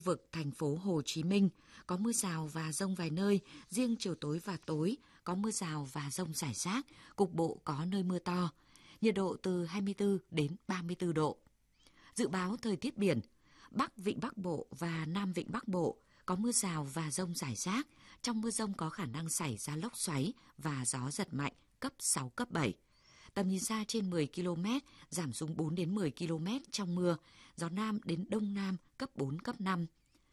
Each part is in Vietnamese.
Vực thành phố Hồ Chí Minh có mưa rào và dông vài nơi, riêng chiều tối và tối có mưa rào và dông rải rác, cục bộ có nơi mưa to. Nhiệt độ từ 24 đến 34 độ. Dự báo thời tiết biển, Bắc Vịnh Bắc Bộ và Nam Vịnh Bắc Bộ có mưa rào và dông rải rác. Trong mưa dông có khả năng xảy ra lốc xoáy và gió giật mạnh cấp 6, cấp 7. Tầm nhìn xa trên 10 km, giảm xuống 4 đến 10 km trong mưa, gió Nam đến Đông Nam cấp 4, cấp 5.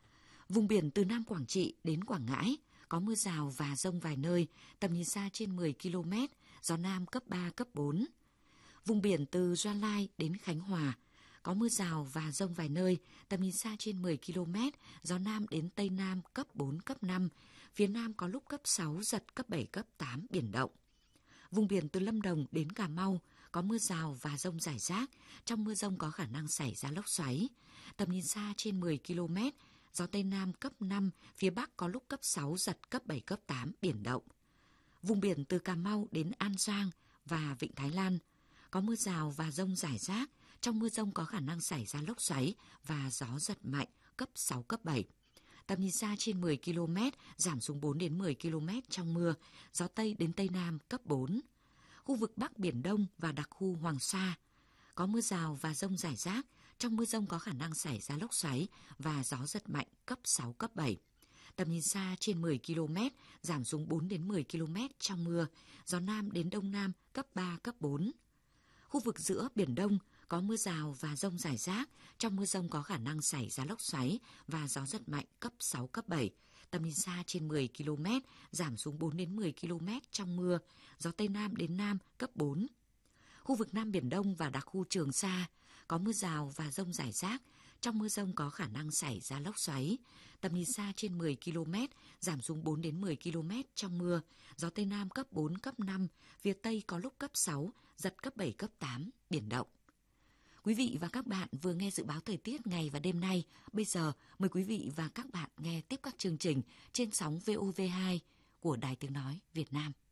Vùng biển từ Nam Quảng Trị đến Quảng Ngãi có mưa rào và dông vài nơi, tầm nhìn xa trên 10 km, gió Nam cấp 3, cấp 4. Vùng biển từ Gia Lai đến Khánh Hòa có mưa rào và dông vài nơi, tầm nhìn xa trên 10 km, gió Nam đến Tây Nam cấp 4, cấp 5, phía Nam có lúc cấp 6, giật cấp 7, cấp 8, biển động. Vùng biển từ Lâm Đồng đến Cà Mau có mưa rào và dông rải rác, trong mưa dông có khả năng xảy ra lốc xoáy. Tầm nhìn xa trên 10 km, gió Tây Nam cấp 5, phía Bắc có lúc cấp 6, giật cấp 7, cấp 8, biển động. Vùng biển từ Cà Mau đến An Giang và Vịnh Thái Lan có mưa rào và dông rải rác, trong mưa dông có khả năng xảy ra lốc xoáy và gió giật mạnh cấp 6, cấp 7. Tầm nhìn xa trên 10 km, giảm xuống 4 đến 10 km trong mưa, gió Tây đến Tây Nam cấp 4. Khu vực Bắc Biển Đông và đặc khu Hoàng Sa có mưa rào và dông rải rác, trong mưa dông có khả năng xảy ra lốc xoáy và gió giật mạnh cấp 6, cấp 7. Tầm nhìn xa trên 10 km, giảm xuống 4 đến 10 km trong mưa, gió Nam đến Đông Nam cấp 3, cấp 4. Khu vực giữa Biển Đông có mưa rào và dông rải rác, trong mưa dông có khả năng xảy ra lốc xoáy và gió giật mạnh cấp 6, cấp 7. Tầm nhìn xa trên 10 km, giảm xuống 4 đến 10 km trong mưa, gió Tây Nam đến Nam cấp 4. Khu vực Nam Biển Đông và đặc khu Trường Sa có mưa rào và dông rải rác, trong mưa dông có khả năng xảy ra lốc xoáy. Tầm nhìn xa trên 10 km, giảm xuống 4 đến 10 km trong mưa, gió Tây Nam cấp 4, cấp 5, phía Tây có lúc cấp 6, giật cấp 7, cấp 8, biển động. Quý vị và các bạn vừa nghe dự báo thời tiết ngày và đêm nay. Bây giờ mời quý vị và các bạn nghe tiếp các chương trình trên sóng VOV2 của Đài Tiếng Nói Việt Nam.